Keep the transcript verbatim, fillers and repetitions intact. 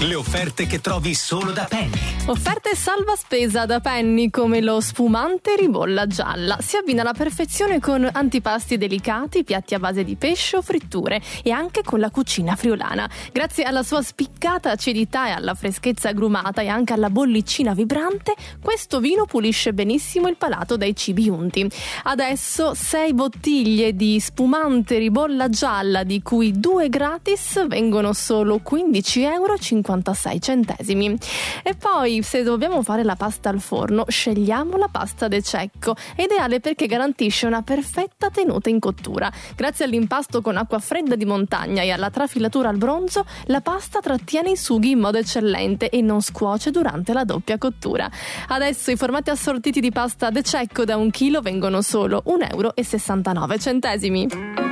Le offerte che trovi solo da Penny. Offerte salva spesa da Penny, come lo spumante ribolla gialla. Si abbina alla perfezione con antipasti delicati, piatti a base di pesce o fritture e anche con la cucina friulana. Grazie alla sua spiccata acidità e alla freschezza agrumata e anche alla bollicina vibrante, questo vino pulisce benissimo il palato dai cibi unti. Adesso sei bottiglie di spumante ribolla gialla, di cui due gratis, vengono solo quindici euro e cinquantasei centesimi. E poi, se dobbiamo fare la pasta al forno, scegliamo la pasta De Cecco. È ideale perché garantisce una perfetta tenuta in cottura. Grazie all'impasto con acqua fredda di montagna e alla trafilatura al bronzo, la pasta trattiene i sughi in modo eccellente e non scuoce durante la doppia cottura. Adesso i formati assortiti di pasta De Cecco da un chilo vengono solo un euro e sessantanove centesimi.